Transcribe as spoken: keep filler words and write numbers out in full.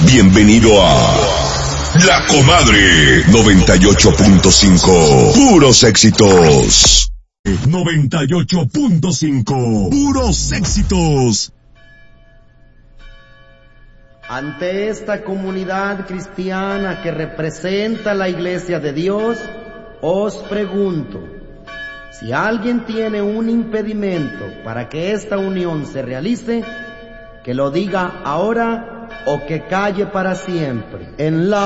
Bienvenido a La Comadre noventa y ocho punto cinco. Puros éxitos. noventa y ocho punto cinco. Puros éxitos. Ante esta comunidad cristiana que representa la Iglesia de Dios, os pregunto, si alguien tiene un impedimento para que esta unión se realice, que lo diga ahora o que calle para siempre. En la